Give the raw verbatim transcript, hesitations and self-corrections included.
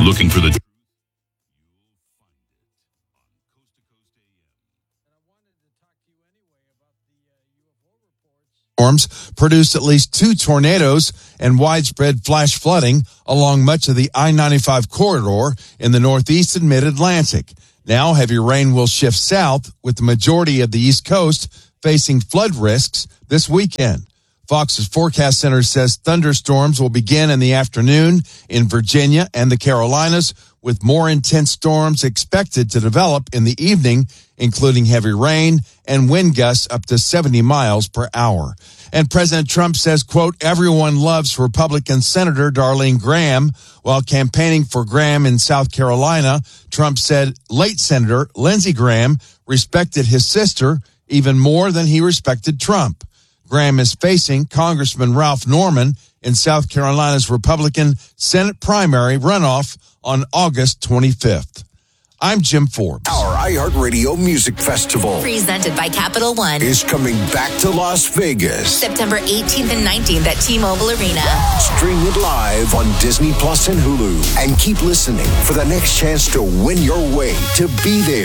looking for the storms produced at least two tornadoes and widespread flash flooding along much of the I ninety-five corridor in the northeast and mid-Atlantic. Now, heavy rain will shift south, with the majority of the East Coast facing flood risks this weekend. Fox's Forecast Center says thunderstorms will begin in the afternoon in Virginia and the Carolinas, with more intense storms expected to develop in the evening, including heavy rain and wind gusts up to seventy miles per hour. And President Trump says, quote, everyone loves Republican Senator Darlene Graham. While campaigning for Graham in South Carolina, Trump said late Senator Lindsey Graham respected his sister even more than he respected Trump. Graham is facing Congressman Ralph Norman in South Carolina's Republican Senate primary runoff on August twenty-fifth. I'm Jim Forbes. Our iHeartRadio Music Festival, presented by Capital One, is coming back to Las Vegas. September eighteenth and nineteenth at T-Mobile Arena. Stream it live on Disney Plus and Hulu. And keep listening for the next chance to win your way to be there.